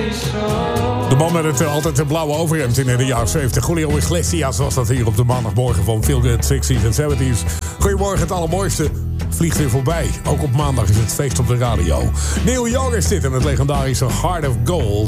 De man met het altijd blauwe overhemd in de jaren 70. Julio Iglesias was dat hier op de maandagmorgen van Feel Good 60s en 70s. Goedemorgen, het allermooiste vliegt weer voorbij. Ook op maandag is het feest op de radio. Neil Young is dit en het legendarische Heart of Gold.